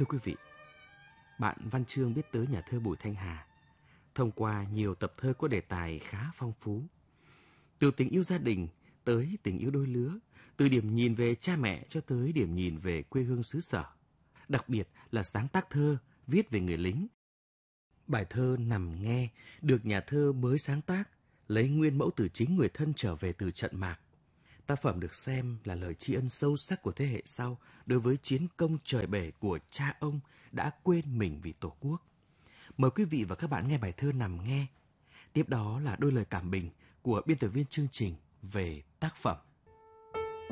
Thưa quý vị, bạn Văn Chương biết tới nhà thơ Bùi Thanh Hà thông qua nhiều tập thơ có đề tài khá phong phú. Từ tình yêu gia đình tới tình yêu đôi lứa, từ điểm nhìn về cha mẹ cho tới điểm nhìn về quê hương xứ sở. Đặc biệt là sáng tác thơ viết về người lính. Bài thơ Nằm Nghe được nhà thơ mới sáng tác, lấy nguyên mẫu từ chính người thân trở về từ trận mạc. Tác phẩm được xem là lời tri ân sâu sắc của thế hệ sau đối với chiến công trời bể của cha ông đã quên mình vì Tổ quốc. Mời quý vị và các bạn nghe bài thơ Nằm Nghe. Tiếp đó là đôi lời cảm bình của biên tập viên chương trình về tác phẩm.